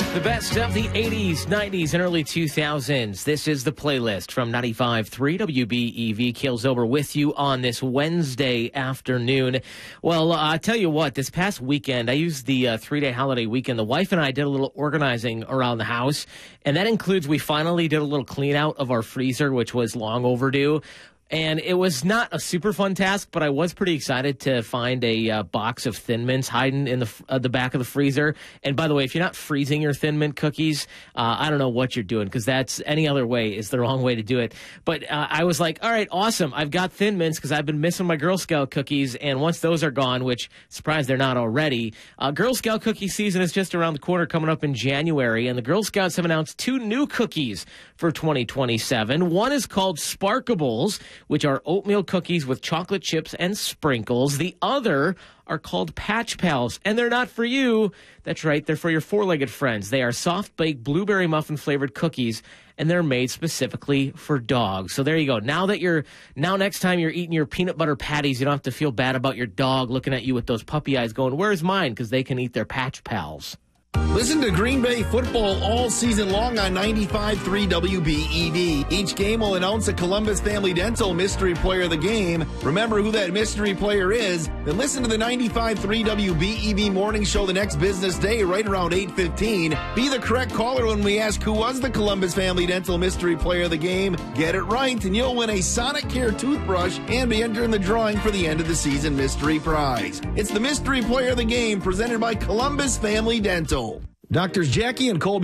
The best of the 80s, 90s, and early 2000s. This is the playlist from 95.3 WBEV. Keels over with you on this Wednesday afternoon. Well, I tell you what, this past weekend, I used the three-day holiday weekend. The wife and I did a little organizing around the house, and that includes we finally did a little clean out of our freezer, which was long overdue. And it was not a super fun task, but I was pretty excited to find a box of Thin Mints hiding in the back of the freezer. And by the way, if you're not freezing your Thin Mint cookies, I don't know what you're doing, because that's any other way is the wrong way to do it. But I was like, all right, awesome. I've got Thin Mints because I've been missing my Girl Scout cookies. And once those are gone, which, surprised they're not already, Girl Scout cookie season is just around the corner, coming up in January. And the Girl Scouts have announced 2 new cookies for 2027. One is called Sparkables, which are oatmeal cookies with chocolate chips and sprinkles. The other are called Patch Pals, and they're not for you. That's right, they're for your four-legged friends. They are soft-baked blueberry muffin-flavored cookies, and they're made specifically for dogs. So there you go. Now next time you're eating your peanut butter patties, you don't have to feel bad about your dog looking at you with those puppy eyes going, "Where's mine?" Because they can eat their Patch Pals. Listen to Green Bay football all season long on 95.3 WBEV. Each game will announce a Columbus Family Dental mystery player of the game. Remember who that mystery player is. Then listen to the 95.3 WBEV morning show the next business day right around 8:15. Be the correct caller when we ask who was the Columbus Family Dental mystery player of the game. Get it right and you'll win a Sonicare toothbrush and be entered in the drawing for the end of the season mystery prize. It's the mystery player of the game presented by Columbus Family Dental. Doctors Jackie and Colby